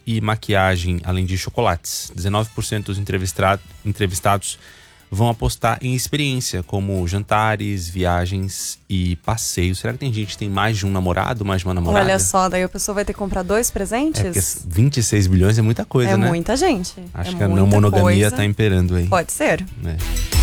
e maquiagem, além de chocolates. 19% dos entrevistados vão apostar em experiência, como jantares, viagens e passeios. Será que tem gente que tem mais de um namorado, mais de uma namorada? Olha só, daí a pessoa vai ter que comprar 2 presentes? Porque 26 bilhões é muita coisa, né? É muita gente. Acho que a não monogamia coisa. tá imperando aí. Pode ser. É.